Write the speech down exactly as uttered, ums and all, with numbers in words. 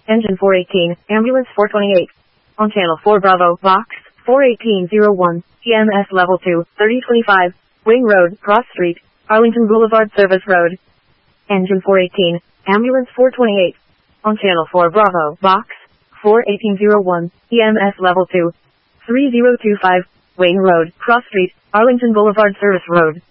Engine four eighteen, Ambulance four twenty-eight. On Channel four Bravo, Box four eighteen oh one, E M S Level two, thirty twenty-five, Wing Road, Cross Street, Arlington Boulevard Service Road. Engine four eighteen, Ambulance four twenty-eight. On Channel four Bravo, Box four eighteen oh one, E M S Level two, thirty twenty-five, Wing Road, Cross Street, Arlington Boulevard Service Road.